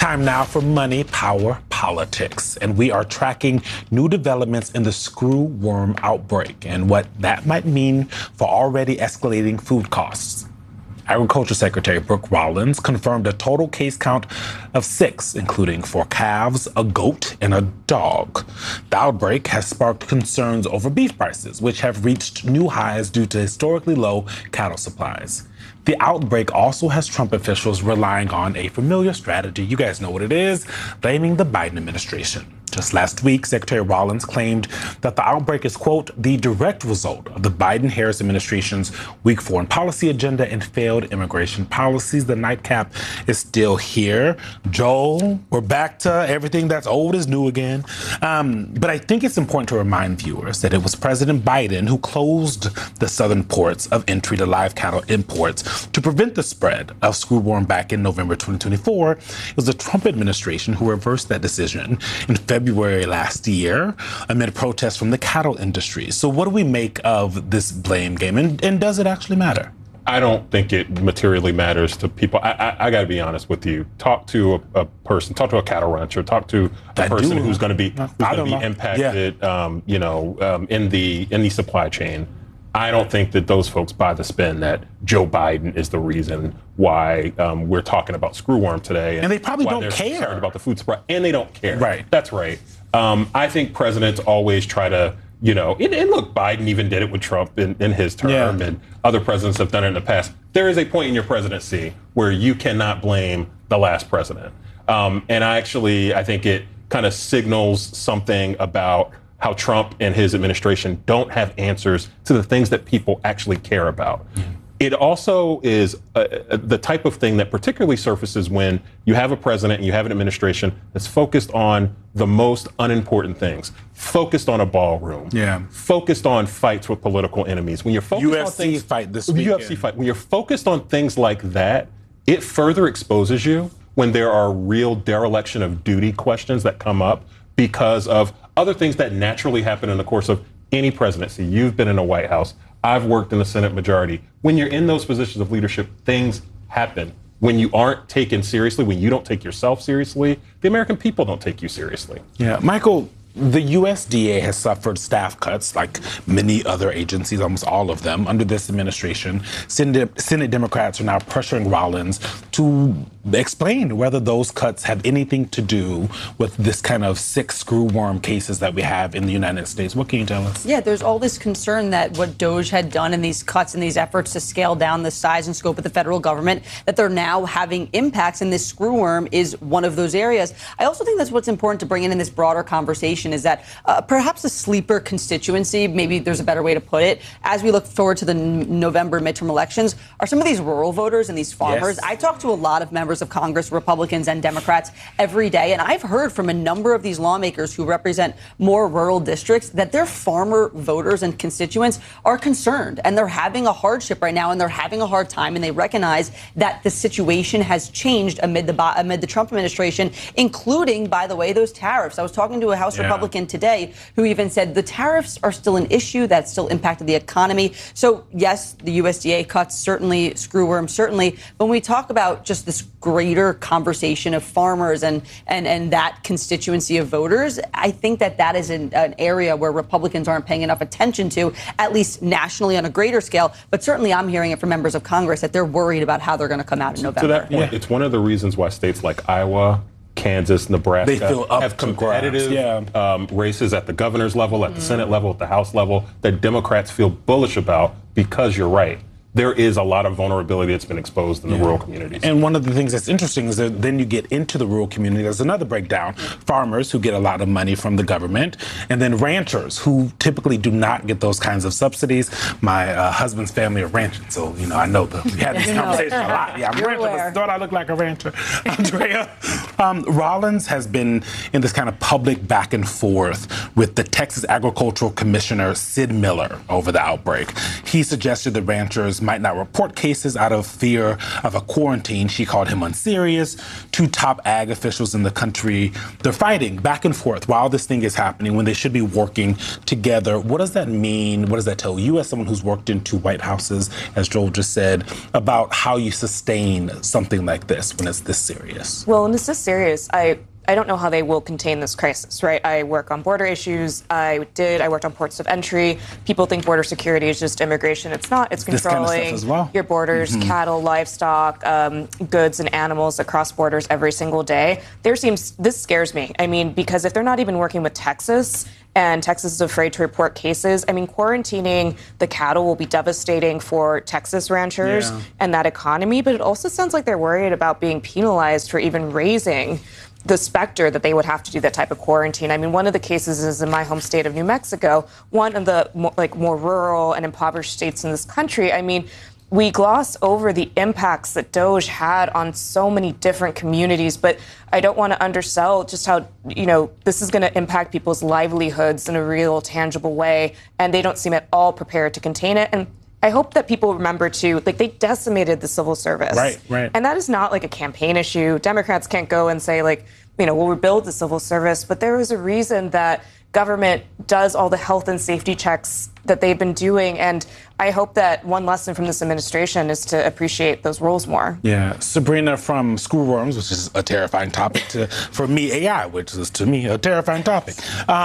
Time now for Money, Power, Politics. And we are tracking new developments in the screwworm outbreak and what that might mean for already escalating food costs. Agriculture Secretary Brooke Rollins confirmed a total case count of 6, including 4 calves, a goat, and a dog. The outbreak has sparked concerns over beef prices, which have reached new highs due to historically low cattle supplies. The outbreak also has Trump officials relying on a familiar strategy. You guys know what it is, blaming the Biden administration. Just last week, Secretary Rollins claimed that the outbreak is, quote, the direct result of the Biden-Harris administration's weak foreign policy agenda and failed immigration policies. The nightcap is still here. Joel, we're back to everything that's old is new again. But I think it's important to remind viewers that it was President Biden who closed the southern ports of entry to live cattle imports to prevent the spread of screwworm back in November 2024. It was the Trump administration who reversed that decision in February last year amid protests from the cattle industry. So what do we make of this blame game, and does it actually matter? I don't think it materially matters to people. I got to be honest with you. Talk to a person, talk to a cattle rancher, talk to a person who's going to be impacted, in the supply chain. I don't think that those folks buy the spin that Joe Biden is the reason why we're talking about screwworm today. And they probably don't care concerned about the food supply, and they don't care. Right. That's right. I think presidents always try to, and look, Biden even did it with Trump in his term, and other presidents have done it in the past. There is a point in your presidency where you cannot blame the last president. And I think it kind of signals something about how Trump and his administration don't have answers to the things that people actually care about. It also is the type of thing that particularly surfaces when you have a president and you have an administration that's focused on the most unimportant things, focused on a ballroom, focused on fights with political enemies. When you're focused on things, fight this weekend. UFC fight. When you're focused on things like that, it further exposes you when there are real dereliction of duty questions that come up because of other things that naturally happen in the course of any presidency. You've been in the White House. I've worked in the Senate majority. When you're in those positions of leadership, things happen. When you aren't taken seriously, when you don't take yourself seriously, the American people don't take you seriously. Yeah, Michael, the USDA has suffered staff cuts like many other agencies, almost all of them, under this administration. Senate Democrats are now pressuring Rollins to explain whether those cuts have anything to do with this kind of 6 screwworm cases that we have in the United States. What can you tell us? Yeah, there's all this concern that what DOJ had done in these cuts and these efforts to scale down the size and scope of the federal government, that they're now having impacts, and this screwworm is one of those areas. I also think that's what's important to bring in this broader conversation is that perhaps a sleeper constituency, maybe there's a better way to put it, as we look forward to the November midterm elections, are some of these rural voters and these farmers. Yes. I talk to a lot of members of Congress, Republicans and Democrats every day, and I've heard from a number of these lawmakers who represent more rural districts that their farmer voters and constituents are concerned, and they're having a hardship right now, and they're having a hard time, and they recognize that the situation has changed amid the Trump administration, including, by the way, those tariffs. I was talking to a House Republican today who even said the tariffs are still an issue that still impacted the economy. So, yes, the USDA cuts, certainly, screwworm, certainly. But when we talk about just this greater conversation of farmers and that constituency of voters, I think that is an area where Republicans aren't paying enough attention to, at least nationally on a greater scale. But certainly I'm hearing it from members of Congress that they're worried about how they're going to come out in November. To that point, it's one of the reasons why states like Iowa, Kansas, Nebraska have competitive races at the governor's level, at the Senate level, at the House level, that Democrats feel bullish about because you're right. There is a lot of vulnerability that's been exposed in the rural communities. And one of the things that's interesting is that then you get into the rural community. There's another breakdown. Farmers who get a lot of money from the government, and then ranchers who typically do not get those kinds of subsidies. My husband's family are ranchers, so, I know we had this conversation a lot. Yeah, I'm a rancher, but thought I looked like a rancher. Andrea, Rollins has been in this kind of public back and forth with the Texas Agricultural Commissioner, Sid Miller, over the outbreak. He suggested the ranchers might not report cases out of fear of a quarantine. She called him unserious. 2 top ag officials in the country, they're fighting back and forth while this thing is happening when they should be working together. What does that mean? What does that tell you as someone who's worked in 2 White Houses, as Joel just said, about how you sustain something like this when it's this serious? Well, when it's this serious, serious. I don't know how they will contain this crisis, right? I work on border issues. I worked on ports of entry. People think border security is just immigration. It's not. It's controlling your borders, cattle, livestock, goods and animals across borders every single day. This scares me. I mean, because if they're not even working with Texas, and Texas is afraid to report cases, I mean, quarantining the cattle will be devastating for Texas ranchers and that economy. But it also sounds like they're worried about being penalized for even raising the specter that they would have to do that type of quarantine. I mean, one of the cases is in my home state of New Mexico, one of the more rural and impoverished states in this country. I mean, we gloss over the impacts that DOGE had on so many different communities, but I don't want to undersell just how, this is going to impact people's livelihoods in a real, tangible way, and they don't seem at all prepared to contain it. And I hope that people remember, too, they decimated the civil service. Right. And that is not like a campaign issue. Democrats can't go and say, we'll rebuild the civil service. But there is a reason that government does all the health and safety checks that they've been doing. And I hope that one lesson from this administration is to appreciate those roles more. Yeah. Sabrina, from screwworms, which is a terrifying topic, to, for me, AI, which is, to me, a terrifying topic.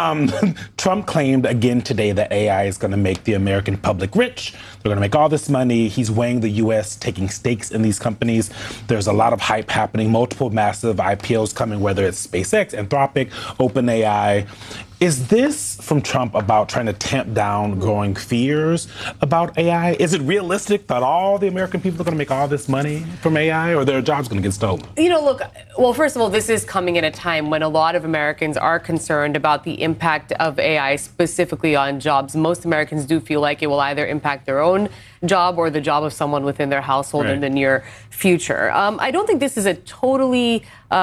Trump claimed again today that AI is going to make the American public rich. They're going to make all this money. He's weighing the U.S., taking stakes in these companies. There's a lot of hype happening, multiple massive IPOs coming, whether it's SpaceX, Anthropic, OpenAI. Is this from Trump about trying to tamp down growing fears about AI? Is it realistic that all the American people are going to make all this money from AI, or their jobs going to get stolen? Look, well, first of all, this is coming at a time when a lot of Americans are concerned about the impact of AI specifically on jobs. Most Americans do feel like it will either impact their own job or the job of someone within their household in the near future. I don't think this is a totally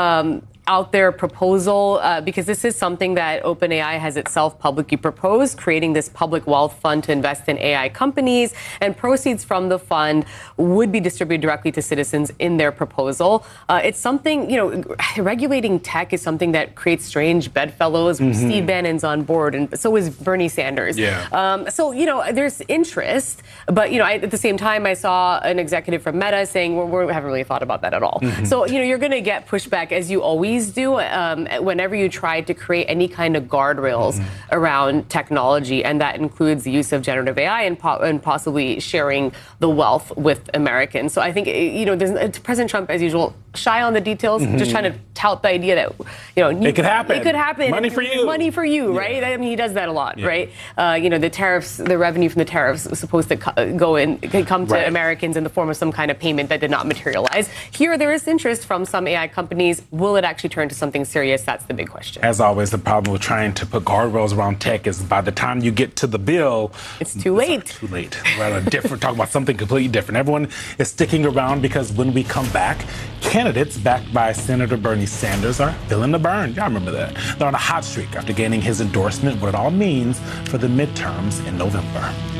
out there proposal because this is something that OpenAI has itself publicly proposed, creating this public wealth fund to invest in AI companies, and proceeds from the fund would be distributed directly to citizens in their proposal. It's something, regulating tech is something that creates strange bedfellows. Steve Bannon's on board, and so is Bernie Sanders. So, there's interest, but, at the same time, I saw an executive from Meta saying, we haven't really thought about that at all. So, you're going to get pushback, as you always do, whenever you try to create any kind of guardrails around technology, and that includes the use of generative AI and possibly sharing the wealth with Americans. So I think, there's President Trump, as usual, shy on the details, just trying to tout the idea that, it could happen. It could happen. Money for you. Money for you, right? I mean, he does that a lot, right? The tariffs, the revenue from the tariffs is supposed to come to Americans in the form of some kind of payment that did not materialize. Here, there is interest from some AI companies. Will it actually turn to something serious? That's the big question. As always, the problem with trying to put guardrails around tech is by the time you get to the bill, it's too late. It's too late. We're talking about something completely different. Everyone is sticking around because when we come back, candidates backed by Senator Bernie Sanders are feeling the burn. Y'all remember that. They're on a hot streak after gaining his endorsement, what it all means for the midterms in November.